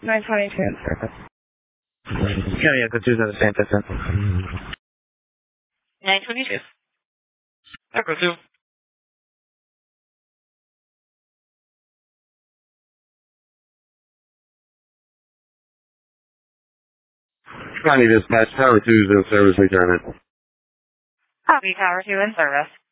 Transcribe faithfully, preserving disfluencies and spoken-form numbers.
nine twenty-two in service. Yeah, yeah, the two's in the same distance. nine twenty-two. Echo two. County Dispatch, Tower two is in service, return it. Copy, Tower two in service.